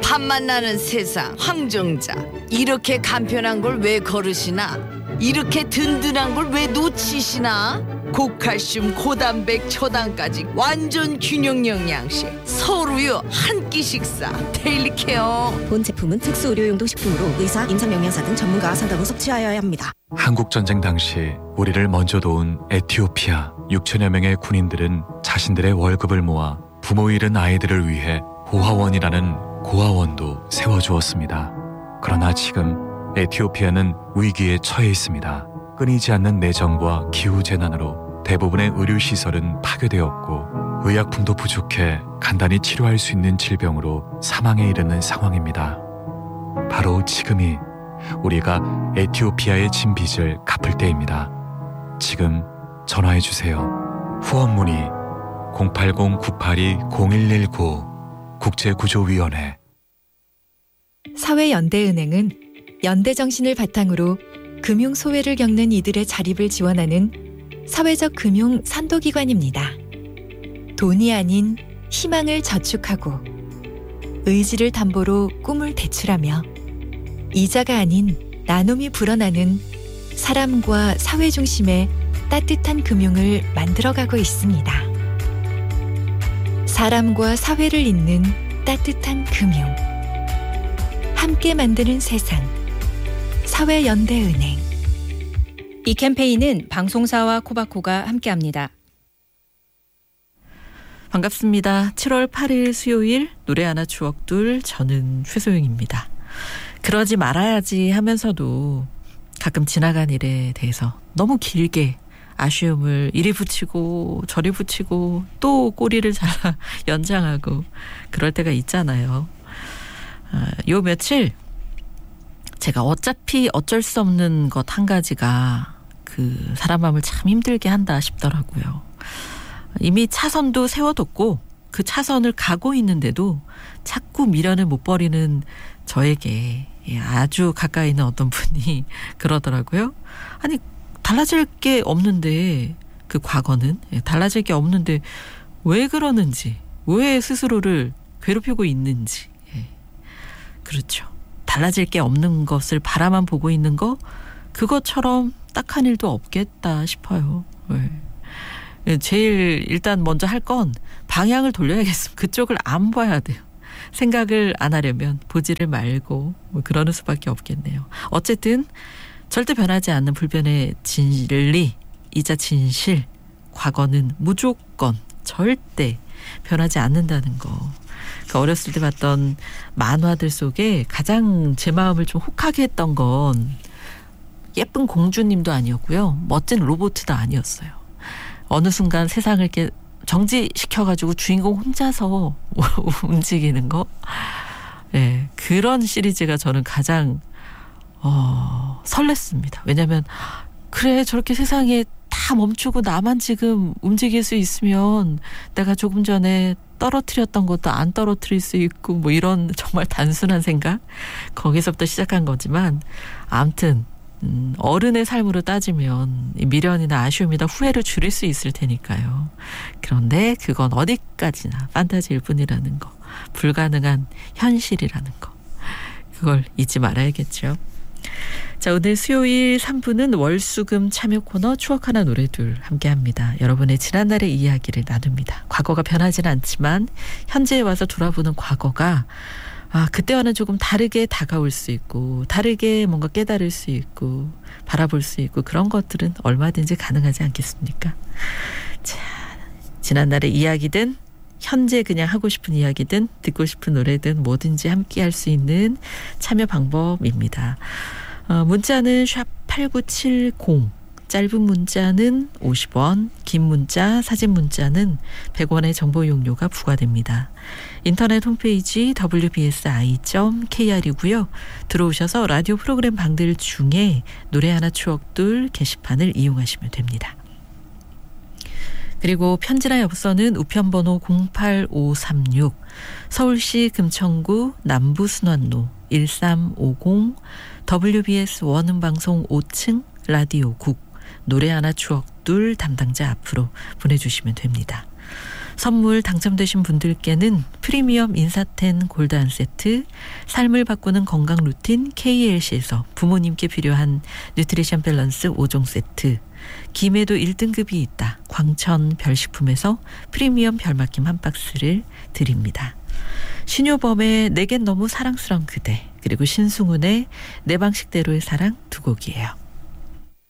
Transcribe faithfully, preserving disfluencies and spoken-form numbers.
밥만 나는 세상 황정자, 이렇게 간편한 걸 왜 거르시나? 이렇게 든든한 걸 왜 놓치시나? 고칼슘 고단백 초당까지 완전 균형 영양식, 서울우유 한 끼 식사 데일리 케어. 본 제품은 특수 의료용도 식품으로 의사, 임상영양사 등 전문가와 상담 후 섭취하여야 합니다. 한국전쟁 당시 우리를 먼저 도운 에티오피아 육천여 명의 군인들은 자신들의 월급을 모아 부모 잃은 아이들을 위해 고아원이라는 고아원도 세워주었습니다. 그러나 지금 에티오피아는 위기에 처해 있습니다. 끊이지 않는 내전과 기후재난으로 대부분의 의료시설은 파괴되었고 의약품도 부족해 간단히 치료할 수 있는 질병으로 사망에 이르는 상황입니다. 바로 지금이 우리가 에티오피아의 진 빚을 갚을 때입니다. 지금 전화해주세요. 후원 문의 공팔공 구팔이 공일일구 국제구조위원회. 사회연대은행은 연대정신을 바탕으로 금융소외를 겪는 이들의 자립을 지원하는 사회적 금융 선도기관입니다. 돈이 아닌 희망을 저축하고 의지를 담보로 꿈을 대출하며 이자가 아닌 나눔이 불어나는 사람과 사회 중심의 따뜻한 금융을 만들어가고 있습니다. 사람과 사회를 잇는 따뜻한 금융, 함께 만드는 세상, 사회연대은행. 이 캠페인은 방송사와 코바코가 함께합니다. 반갑습니다. 칠월 팔일 수요일 노래 하나 추억둘, 저는 최소영입니다. 그러지 말아야지 하면서도 가끔 지나간 일에 대해서 너무 길게 아쉬움을 이리 붙이고 저리 붙이고 또 꼬리를 잘라 연장하고 그럴 때가 있잖아요. 아, 요 며칠 제가 어차피 어쩔 수 없는 것 한 가지가 그 사람 마음을 참 힘들게 한다 싶더라고요. 이미 차선도 세워뒀고 그 차선을 가고 있는데도 자꾸 미련을 못 버리는 저에게 아주 가까이 있는 어떤 분이 그러더라고요. 아니 달라질 게 없는데, 그 과거는 달라질 게 없는데 왜 그러는지, 왜 스스로를 괴롭히고 있는지. 그렇죠. 달라질 게 없는 것을 바라만 보고 있는 거, 그것처럼 딱한 일도 없겠다 싶어요. 제일 일단 먼저 할 건 방향을 돌려야겠습니다. 그쪽을 안 봐야 돼요. 생각을 안 하려면 보지를 말고 뭐 그러는 수밖에 없겠네요. 어쨌든 절대 변하지 않는 불변의 진리이자 진실, 과거는 무조건 절대 변하지 않는다는 거. 그러니까 어렸을 때 봤던 만화들 속에 가장 제 마음을 좀 혹하게 했던 건 예쁜 공주님도 아니었고요, 멋진 로봇도 아니었어요. 어느 순간 세상을 이렇게 정지시켜가지고 주인공 혼자서 움직이는 거. 네, 그런 시리즈가 저는 가장 어, 설렜습니다. 왜냐하면 그래, 저렇게 세상에 다 멈추고 나만 지금 움직일 수 있으면 내가 조금 전에 떨어뜨렸던 것도 안 떨어뜨릴 수 있고, 뭐 이런 정말 단순한 생각, 거기서부터 시작한 거지만, 아무튼 음, 어른의 삶으로 따지면 미련이나 아쉬움이나 후회를 줄일 수 있을 테니까요. 그런데 그건 어디까지나 판타지일 뿐이라는 거, 불가능한 현실이라는 거, 그걸 잊지 말아야겠죠. 자, 오늘 수요일 삼 부는 월수금 참여 코너 추억하나 노래둘 함께합니다. 여러분의 지난날의 이야기를 나눕니다. 과거가 변하지는 않지만 현재에 와서 돌아보는 과거가 아, 그때와는 조금 다르게 다가올 수 있고, 다르게 뭔가 깨달을 수 있고, 바라볼 수 있고, 그런 것들은 얼마든지 가능하지 않겠습니까? 자, 지난날의 이야기든 현재 그냥 하고 싶은 이야기든 듣고 싶은 노래든 뭐든지 함께 할 수 있는 참여 방법입니다. 어, 문자는 샵 팔구칠공, 짧은 문자는 오십 원, 긴 문자, 사진 문자는 백 원의 정보 이용료가 부과됩니다. 인터넷 홈페이지 더블유 비 에스 아이 점 케이알이고요. 들어오셔서 라디오 프로그램 방들 중에 노래 하나 추억둘 게시판을 이용하시면 됩니다. 그리고 편지나 엽서는 우편번호 공팔오삼육, 서울시 금천구 남부순환로 일삼오공, 더블유 비 에스 원음방송 오 층 라디오국 노래 하나 추억둘 담당자 앞으로 보내주시면 됩니다. 선물 당첨되신 분들께는 프리미엄 인사텐 골드 한 세트, 삶을 바꾸는 건강 루틴 케이엘씨에서 부모님께 필요한 뉴트리션 밸런스 오 종 세트, 김에도 일 등급이 있다 광천 별식품에서 프리미엄 별맛김 한 박스를 드립니다. 신효범의 내겐 너무 사랑스러운 그대, 그리고 신승훈의 내 방식대로의 사랑 두 곡이에요.